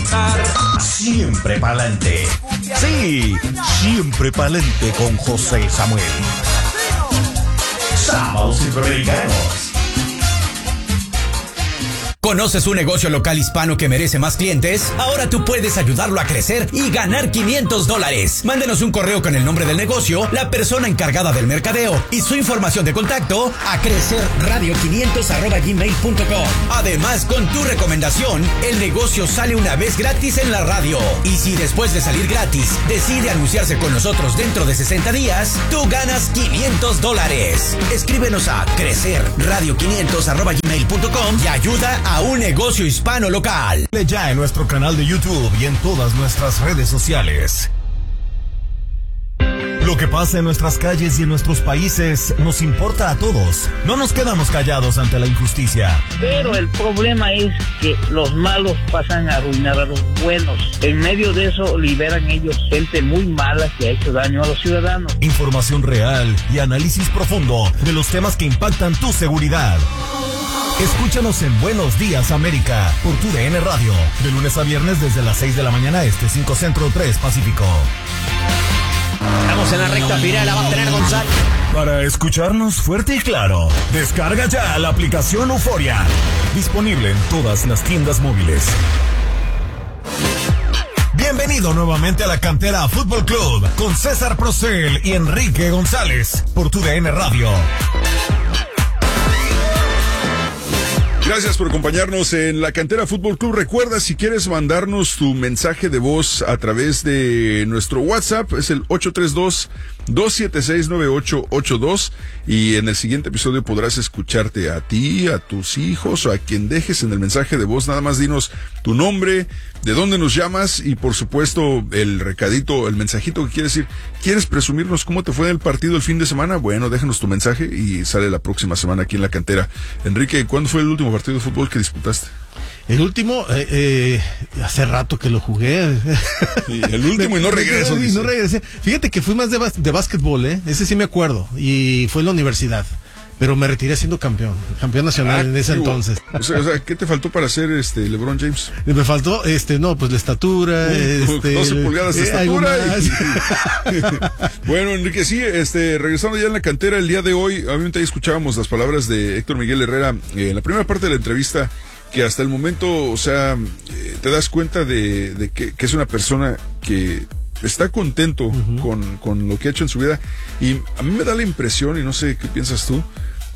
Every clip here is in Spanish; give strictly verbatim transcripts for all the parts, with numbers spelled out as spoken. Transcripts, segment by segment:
gritar. Siempre pa'lante. Sí, siempre pa'lante con José Samuel. Sábados Centroamericanos. ¿Conoces un negocio local hispano que merece más clientes? Ahora tú puedes ayudarlo a crecer y ganar quinientos dólares. Mándenos un correo con el nombre del negocio, la persona encargada del mercadeo y su información de contacto a crecerradio quinientos arroba gmail punto com. Además, con tu recomendación, el negocio sale una vez gratis en la radio. Y si después de salir gratis decide anunciarse con nosotros dentro de sesenta días, tú ganas quinientos dólares. Escríbenos a crecerradio quinientos arroba gmail punto com y ayuda a un negocio hispano local. Ya en nuestro canal de YouTube y en todas nuestras redes sociales. Lo que pasa en nuestras calles y en nuestros países nos importa a todos. No nos quedamos callados ante la injusticia. Pero el problema es que los malos pasan a arruinar a los buenos. En medio de eso liberan ellos gente muy mala que ha hecho daño a los ciudadanos. Información real y análisis profundo de los temas que impactan tu seguridad. Escúchanos en Buenos Días América por tu D N Radio, de lunes a viernes desde las seis de la mañana este, cinco Centro, tres Pacífico. Estamos en la recta final, la va a tener González. Para escucharnos fuerte y claro, descarga ya la aplicación Euforia, disponible en todas las tiendas móviles. Bienvenido nuevamente a la Cantera Fútbol Club con César Procel y Enrique González por tu D N Radio. Gracias por acompañarnos en la Cantera Fútbol Club. Recuerda, si quieres mandarnos tu mensaje de voz a través de nuestro WhatsApp, es el ocho tres dos, dos siete seis, nueve ocho ocho dos, y en el siguiente episodio podrás escucharte a ti, a tus hijos o a quien dejes en el mensaje de voz. Nada más dinos tu nombre, de dónde nos llamas y por supuesto el recadito, el mensajito que quieres decir. ¿Quieres presumirnos cómo te fue en el partido el fin de semana? Bueno, déjanos tu mensaje y sale la próxima semana aquí en la Cantera. Enrique, ¿cuándo fue el último partido de fútbol que disputaste? El último, eh, eh, hace rato que lo jugué. Sí, el último y no regreso. Y no regresé. Fíjate que fui más de, bas- de básquetbol, ¿eh? Ese sí me acuerdo. Y fue en la universidad. Pero me retiré siendo campeón, campeón nacional Ah, en ese digo, entonces. O sea, o sea, ¿qué te faltó para ser este LeBron James? Me faltó, este, no, pues la estatura, este, doce pulgadas de eh, algo estatura. más. Y... bueno, Enrique, sí, este, regresando ya en la Cantera el día de hoy, obviamente ahí escuchábamos las palabras de Héctor Miguel Herrera eh, en la primera parte de la entrevista, que hasta el momento, o sea, eh, te das cuenta de, de que, que es una persona que está contento uh-huh. con, con lo que ha hecho en su vida, y a mí me da la impresión, y no sé qué piensas tú,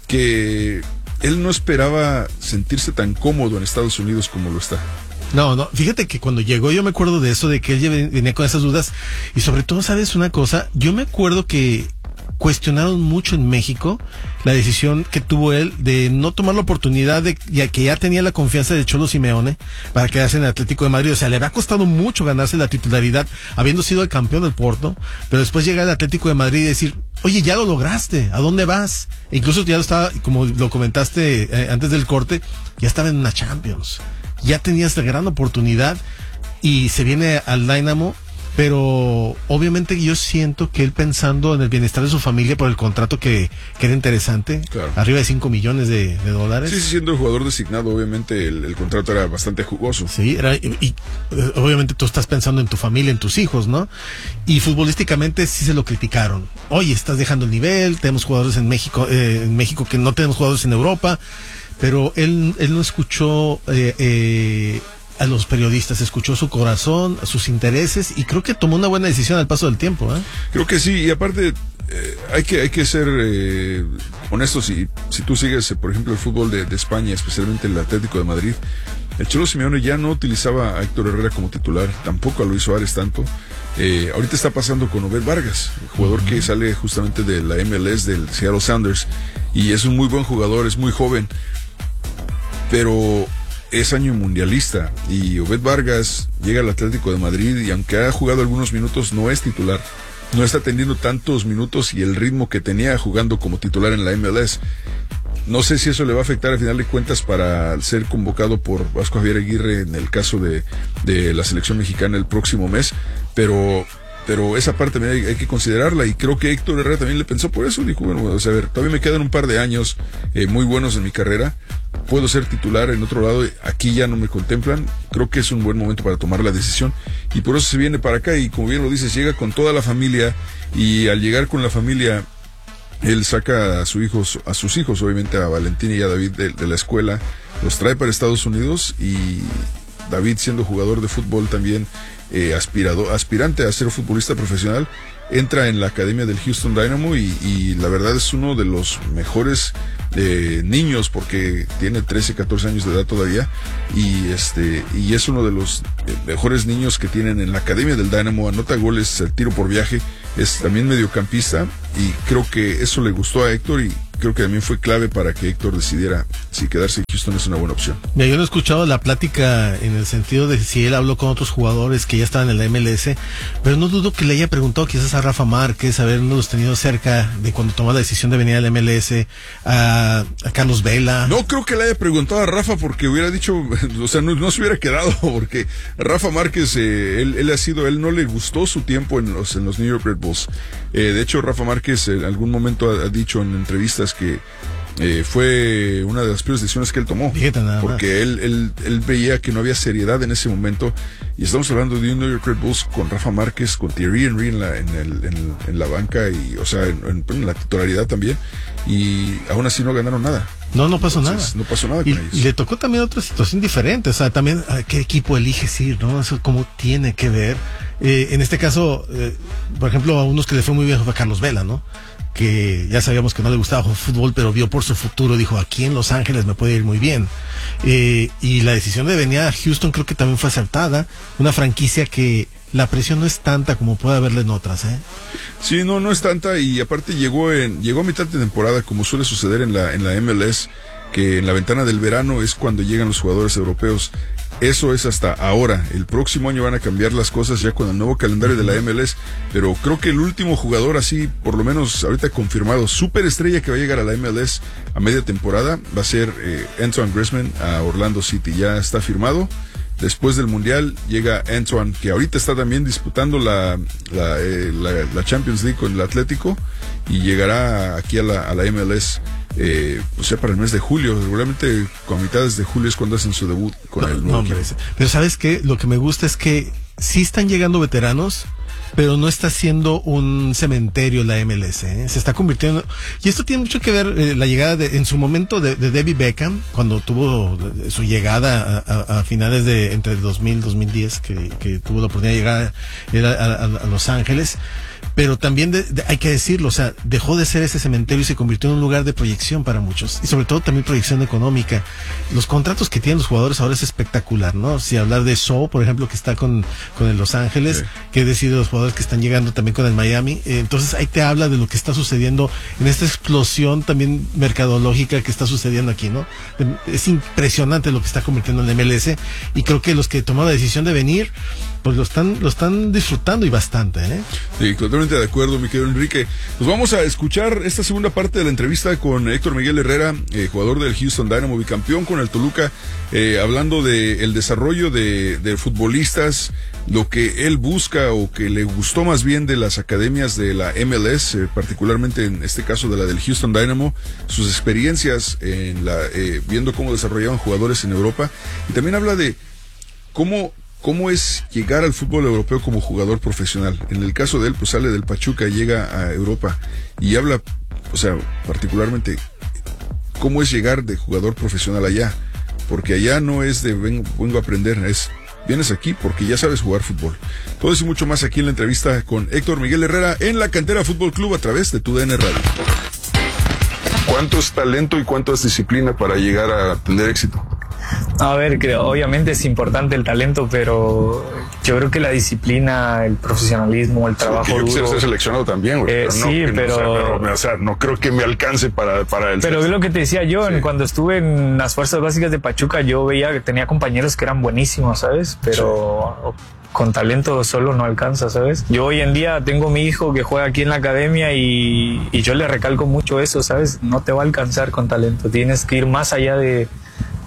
que él no esperaba sentirse tan cómodo en Estados Unidos como lo está. No, no, fíjate que cuando llegó yo me acuerdo de eso, de que él venía con esas dudas, y sobre todo, ¿sabes una cosa? Yo me acuerdo que cuestionaron mucho en México la decisión que tuvo él de no tomar la oportunidad de, ya que ya tenía la confianza de Cholo Simeone para quedarse en el Atlético de Madrid. O sea, le había costado mucho ganarse la titularidad habiendo sido el campeón del Porto, pero después llega al Atlético de Madrid y decir, oye, ya lo lograste, ¿a dónde vas? E incluso ya lo estaba, como lo comentaste eh, antes del corte, ya estaba en una Champions, ya tenías la gran oportunidad y se viene al Dynamo. Pero obviamente yo siento que él, pensando en el bienestar de su familia por el contrato que, que era interesante, claro, arriba de cinco millones de, de dólares. Sí, sí, siendo el jugador designado, obviamente el, el contrato era bastante jugoso. Sí, era, y, y obviamente tú estás pensando en tu familia, en tus hijos, ¿no? Y futbolísticamente sí se lo criticaron. Oye, estás dejando el nivel, tenemos jugadores en México, eh, en México que no tenemos jugadores en Europa, pero él, él no escuchó... Eh, eh, a los periodistas, escuchó su corazón, sus intereses, y creo que tomó una buena decisión al paso del tiempo, ¿eh? Creo que sí, y aparte eh, hay que hay que ser eh, honestos, y si tú sigues, eh, por ejemplo, el fútbol de, de España, especialmente el Atlético de Madrid, el Cholo Simeone ya no utilizaba a Héctor Herrera como titular, tampoco a Luis Suárez tanto. Eh, ahorita está pasando con Obed Vargas, el jugador uh-huh. que sale justamente de la M L S, del Seattle Sounders, y es un muy buen jugador, es muy joven, pero es año mundialista, y Obed Vargas llega al Atlético de Madrid y aunque ha jugado algunos minutos no es titular, no está teniendo tantos minutos y el ritmo que tenía jugando como titular en la M L S. No sé si eso le va a afectar a final de cuentas para ser convocado por Vasco Javier Aguirre en el caso de, de la selección mexicana el próximo mes, pero pero esa parte también hay, hay que considerarla, y creo que Héctor Herrera también le pensó por eso. Dijo, bueno, o sea, a ver, todavía me quedan un par de años eh, muy buenos en mi carrera, puedo ser titular en otro lado, aquí ya no me contemplan, creo que es un buen momento para tomar la decisión, y por eso se viene para acá, y como bien lo dices, llega con toda la familia, y al llegar con la familia, él saca a, su hijo, a sus hijos, obviamente a Valentín y a David de, de la escuela, los trae para Estados Unidos, y David, siendo jugador de fútbol también, eh, aspirado, aspirante a ser futbolista profesional, entra en la academia del Houston Dynamo, y, y la verdad es uno de los mejores eh, niños, porque tiene trece, catorce años de edad todavía, y este y es uno de los mejores niños que tienen en la academia del Dynamo. Anota goles al tiro por viaje, es también mediocampista, y creo que eso le gustó a Héctor, y creo que también fue clave para que Héctor decidiera si quedarse en Houston es una buena opción. Mira, yo no he escuchado la plática en el sentido de si él habló con otros jugadores que ya estaban en la M L S, pero no dudo que le haya preguntado quizás a Rafa Márquez, habernos tenido cerca de cuando tomó la decisión de venir a la M L S, a, a Carlos Vela. No creo que le haya preguntado a Rafa, porque hubiera dicho, o sea, no, no se hubiera quedado, porque Rafa Márquez, eh, él, él ha sido, él no le gustó su tiempo en los, en los New York Red Bulls. Eh, de hecho, Rafa Márquez en algún momento ha, ha dicho en entrevistas que eh, fue una de las peores decisiones que él tomó, porque él, él, él veía que no había seriedad en ese momento, y estamos hablando de un New York Red Bulls con Rafa Márquez, con Thierry Henry en la, en el, en, en la banca, y o sea, en, en, en la titularidad también, y aún así no ganaron nada. No, no pasó Entonces, nada. No pasó nada con y, ellos. Y le tocó también otra situación diferente, o sea, también a qué equipo eliges ir, ¿no? Eso como tiene que ver. Eh, en este caso, eh, por ejemplo, a unos que le fue muy bien fue a Carlos Vela, ¿no? Que ya sabíamos que no le gustaba jugar fútbol, pero vio por su futuro, dijo, aquí en Los Ángeles me puede ir muy bien. Eh, y la decisión de venir a Houston creo que también fue acertada, una franquicia que la presión no es tanta como puede haberla en otras, ¿eh? Sí, no, no es tanta, y aparte llegó en, llegó a mitad de temporada, como suele suceder en la, en la M L S, que en la ventana del verano es cuando llegan los jugadores europeos. Eso es hasta ahora. El próximo año van a cambiar las cosas ya con el nuevo calendario de la M L S, pero creo que el último jugador así, por lo menos ahorita confirmado, superestrella que va a llegar a la M L S a media temporada, va a ser eh, Antoine Griezmann a Orlando City. Ya está firmado. Después del Mundial llega Antoine, que ahorita está también disputando la, la, eh, la, la Champions League con el Atlético, y llegará aquí a la, a la M L S eh, o sea, para el mes de julio. Regularmente con mitades de julio es cuando hacen su debut con no, el nuevo no, hombre, pero ¿sabes qué? Lo que me gusta es que sí están llegando veteranos, pero no está siendo un cementerio la M L S, ¿eh? Se está convirtiendo, y esto tiene mucho que ver eh, la llegada de, en su momento de, de David Beckham, cuando tuvo su llegada a, a, a finales de entre dos mil y dos mil diez, que, que tuvo la oportunidad de llegar a, a, a Los Ángeles. Pero también de, de, hay que decirlo, o sea, dejó de ser ese cementerio y se convirtió en un lugar de proyección para muchos, y sobre todo también proyección económica. Los contratos que tienen los jugadores ahora es espectacular, ¿no? Si hablar de So, por ejemplo, que está con, con el Los Ángeles, sí, que he decidido los jugadores que están llegando también con el Miami, eh, entonces ahí te habla de lo que está sucediendo en esta explosión también mercadológica que está sucediendo aquí, ¿no? Es impresionante lo que está convirtiendo en la M L S, y creo que los que tomaron la decisión de venir, pues lo están, lo están disfrutando, y bastante, ¿eh? Sí, totalmente de acuerdo, mi querido Enrique. Pues vamos a escuchar esta segunda parte de la entrevista con Héctor Miguel Herrera, eh, jugador del Houston Dynamo, bicampeón con el Toluca, eh, hablando de el desarrollo de, de futbolistas, lo que él busca o que le gustó más bien de las academias de la M L S, eh, particularmente en este caso de la del Houston Dynamo, sus experiencias en la, eh, viendo cómo desarrollaban jugadores en Europa, y también habla de cómo ¿Cómo es llegar al fútbol europeo como jugador profesional? En el caso de él, pues sale del Pachuca, llega a Europa y habla, o sea, particularmente, cómo es llegar de jugador profesional allá. Porque allá no es de vengo, vengo a aprender, es vienes aquí porque ya sabes jugar fútbol. Todo eso y mucho más aquí en la entrevista con Héctor Miguel Herrera en la Cantera Fútbol Club a través de tu D N Radio. ¿Cuánto es talento y cuánto es disciplina para llegar a tener éxito? A ver, creo, obviamente es importante el talento, pero yo creo que la disciplina, el profesionalismo, el trabajo sí, yo duro. Yo quisiera ser seleccionado también, güey. Eh, pero no, sí, no, pero... O sea, pero... O sea, no creo que me alcance para, para el... Pero es lo que te decía yo, sí. Cuando estuve en las fuerzas básicas de Pachuca, yo veía que tenía compañeros que eran buenísimos, ¿sabes? Pero... Sí. Con talento solo no alcanza, ¿sabes? Yo hoy en día tengo mi hijo que juega aquí en la academia y, y yo le recalco mucho eso, ¿sabes? No te va a alcanzar con talento, tienes que ir más allá de,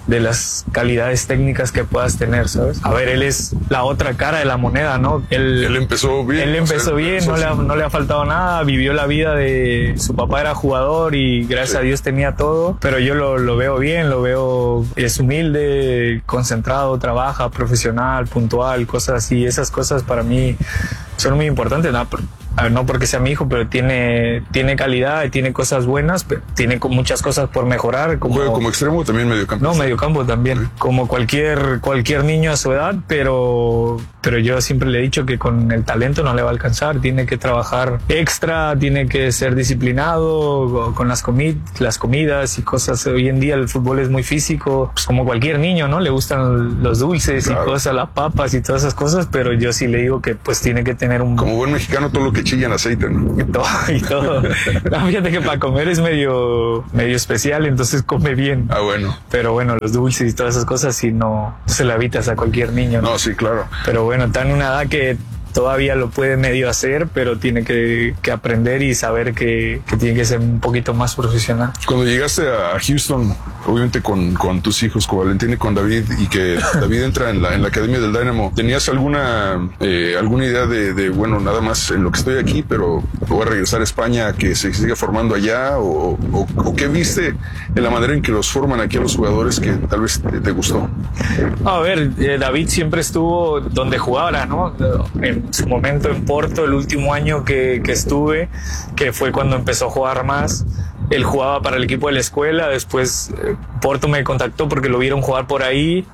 de las calidades técnicas que puedas tener, ¿sabes? A ver, él es la otra cara de la moneda, ¿no? Él, él empezó bien. Él empezó o sea, bien, no le, ha, no le ha faltado nada, vivió la vida de... Su papá era jugador y gracias sí. a Dios tenía todo, pero yo lo, lo veo bien, lo veo... Es humilde, concentrado, trabaja, profesional, puntual, cosas así. Esas cosas para mí son muy importantes, ¿no? A ver, no porque sea mi hijo, pero tiene, tiene calidad y tiene cosas buenas, pero tiene muchas cosas por mejorar. Como, ¿Juega como extremo o también mediocampo? No, mediocampo también, sí. como cualquier, cualquier niño a su edad, pero, pero yo siempre le he dicho que con el talento no le va a alcanzar, tiene que trabajar extra, tiene que ser disciplinado con las, comi las comidas y cosas. Hoy en día el fútbol es muy físico, pues como cualquier niño, ¿no? Le gustan los dulces claro. y cosas, las papas y todas esas cosas, pero yo sí le digo que pues tiene que tener un... Como buen mexicano, todo lo que chilla en aceite, ¿no? Y todo, y todo. No, fíjate que para comer es medio, medio especial, entonces come bien. Ah, bueno. Pero bueno, los dulces y todas esas cosas sí no, no se la evitas a cualquier niño, ¿no? No, sí, claro. Pero bueno, está en una edad que todavía lo puede medio hacer, pero tiene que, que aprender y saber que, que tiene que ser un poquito más profesional. Cuando llegaste a Houston, obviamente con, con tus hijos, con Valentín y con David, y que David entra en la, en la academia del Dynamo, ¿tenías alguna, eh, alguna idea de, de, bueno, nada más en lo que estoy aquí, pero voy a regresar a España, que se siga formando allá? O, o, o qué viste en la manera en que los forman aquí a los jugadores que tal vez te, te gustó? A ver, eh, David siempre estuvo donde jugara, ¿no? En su momento en Porto, el último año que, que estuve, que fue cuando empezó a jugar más. Él jugaba para el equipo de la escuela, después eh, Porto me contactó porque lo vieron jugar por ahí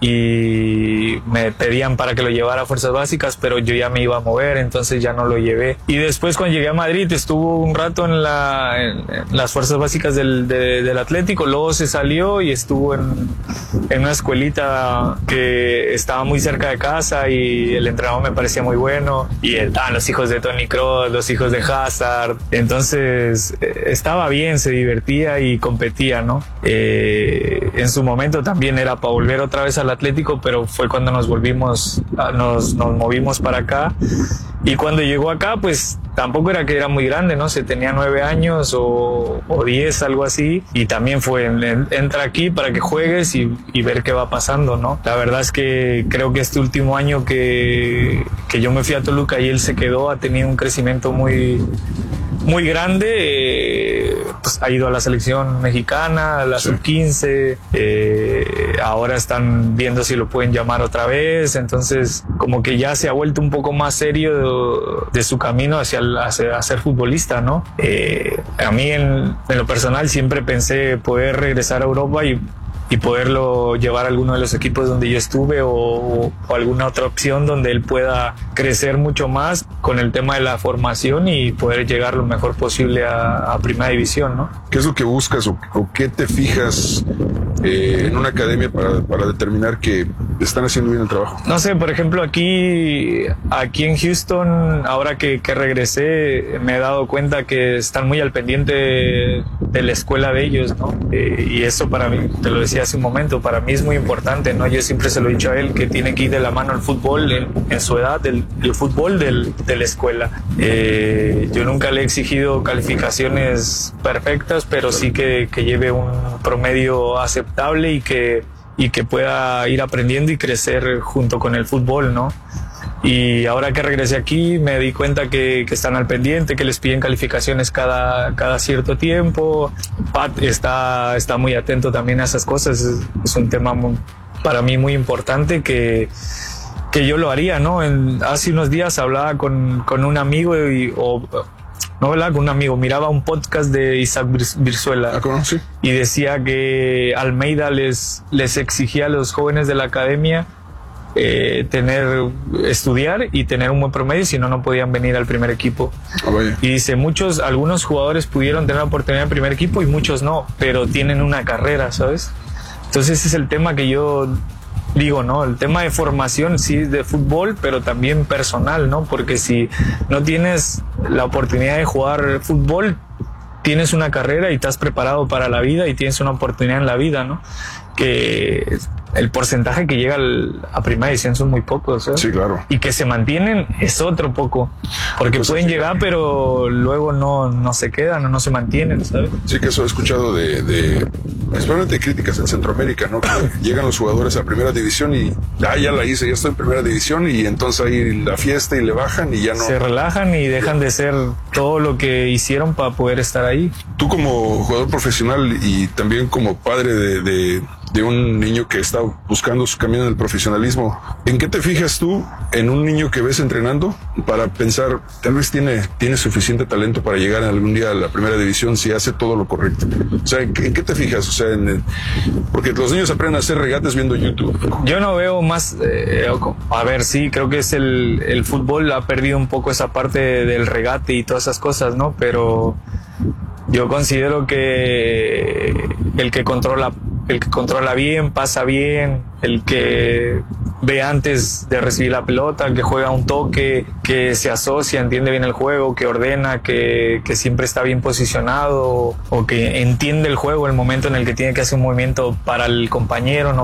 y me pedían para que lo llevara a fuerzas básicas, pero yo ya me iba a mover, entonces ya no lo llevé. Y después cuando llegué a Madrid estuvo un rato en, la, en, en las fuerzas básicas del, de, del Atlético, luego se salió y estuvo en, en una escuelita que estaba muy cerca de casa y el entrenador me parecía muy bueno y estaban los hijos de Toni Kroos, los hijos de Hazard, entonces eh, estaba bien, se divertía y competía, ¿no? Eh, en su momento también era para volver otra vez al Atlético, pero fue cuando nos volvimos, nos, nos movimos para acá. Y cuando llegó acá, pues tampoco era que era muy grande, ¿no? Se tenía nueve años o, o diez, algo así. Y también fue, entra aquí para que juegues y, y ver qué va pasando, ¿no? La verdad es que creo que este último año que, que yo me fui a Toluca y él se quedó, ha tenido un crecimiento muy... muy grande, eh, pues ha ido a la selección mexicana, a la sí. sub quince, eh, ahora están viendo si lo pueden llamar otra vez, entonces como que ya se ha vuelto un poco más serio de, de su camino hacia, el, hacia, hacia ser futbolista, ¿no? Eh, a mí en, en lo personal siempre pensé poder regresar a Europa y y poderlo llevar a alguno de los equipos donde yo estuve o, o alguna otra opción donde él pueda crecer mucho más con el tema de la formación y poder llegar lo mejor posible a, a Primera División, ¿no? ¿Qué es lo que buscas o, o qué te fijas eh, en una academia para, para determinar que están haciendo bien el trabajo? No sé, por ejemplo, aquí, aquí en Houston, ahora que, que regresé, me he dado cuenta que están muy al pendiente de, de la escuela de ellos, ¿no? Eh, y eso para mí, te lo decía hace un momento, para mí es muy importante, ¿no? Yo siempre se lo he dicho a él que tiene que ir de la mano el fútbol en, en su edad, del, el fútbol del, de la escuela. Eh, yo nunca le he exigido calificaciones perfectas, pero sí que, que lleve un promedio aceptable y que, y que pueda ir aprendiendo y crecer junto con el fútbol, ¿no? Y ahora que regresé aquí me di cuenta que, que están al pendiente, que les piden calificaciones cada, cada cierto tiempo. Pat está, está muy atento también a esas cosas. Es, es un tema muy, para mí muy importante que, que yo lo haría, ¿no? En, hace unos días hablaba con, con un amigo y, o, no, ¿verdad? Con un amigo, miraba un podcast de Isaac Virzuela ah, sí. y decía que Almeida les, les exigía a los jóvenes de la academia Eh, tener, estudiar y tener un buen promedio, si no, no podían venir al primer equipo. Oh, y dice, muchos, algunos jugadores pudieron tener la oportunidad en primer equipo y muchos no, pero tienen una carrera, ¿sabes? Entonces ese es el tema que yo digo, ¿no? El tema de formación, sí, de fútbol, pero también personal, ¿no? Porque si no tienes la oportunidad de jugar fútbol, tienes una carrera y estás preparado para la vida y tienes una oportunidad en la vida, ¿no? Que el porcentaje que llega al, a primera división son muy pocos, ¿sabes? Sí, claro. Y que se mantienen es otro poco, porque Pues pueden sí. llegar, pero luego no, no se quedan o no se mantienen, ¿sabes? Sí, que eso he escuchado de, de especialmente críticas en Centroamérica, ¿no? Que llegan los jugadores a primera división y ah, ya la hice, ya estoy en primera división y entonces ahí la fiesta y le bajan y ya no. Se relajan y dejan de ser todo lo que hicieron para poder estar ahí. Tú como jugador profesional y también como padre de, de, de un niño que está buscando su camino en el profesionalismo, ¿en qué te fijas tú en un niño que ves entrenando para pensar, tal vez tiene, tiene suficiente talento para llegar algún día a la primera división si hace todo lo correcto? O sea, ¿en qué, en qué te fijas? O sea, en el, porque los niños aprenden a hacer regates viendo YouTube. Yo no veo más, eh, a ver, sí, creo que es el, el fútbol ha perdido un poco esa parte del regate y todas esas cosas, ¿no? Pero yo considero que el que controla, el que controla bien, pasa bien, el que ve antes de recibir la pelota, que juega un toque, que se asocia, entiende bien el juego, que ordena, que, que siempre está bien posicionado o que entiende el juego, el momento en el que tiene que hacer un movimiento para el compañero, no